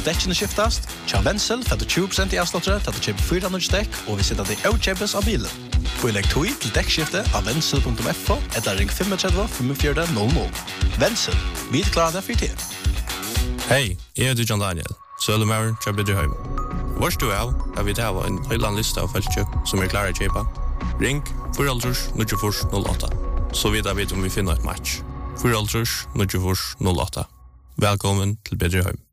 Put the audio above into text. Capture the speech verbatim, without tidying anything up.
skulle dekkene skiftast. Tja Wenzel får du tjue prosent i avslottere til at du kjøper fyra nødvendig dekk, og vi sitter det avkjøpes av bilen. Pålegg tog til dekkskifte av wenzel punktum f o eller ring tre fem fem fire null null. Wenzel, vi er klare for tid. Hei, jeg heter John Daniel, Søllemauren til Bedreheim. Vårs du er, har vi til en høyland liste av feltkjøp som er klare å kjøpe. Ring fire null fire null åtta, så vidt jeg vet om vi finner et match. fire null fire null åtta. Velkommen til Bedreheim.